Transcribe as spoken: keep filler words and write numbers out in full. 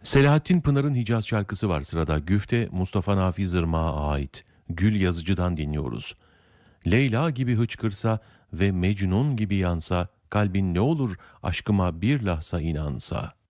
Selahattin Pınar'ın Hicaz şarkısı var sırada. Güfte Mustafa Nafiz Irmak'a ait. Gül Yazıcı'dan dinliyoruz. Leyla gibi hıçkırsa ve Mecnun gibi yansa, kalbin ne olur aşkıma bir lahza inansa.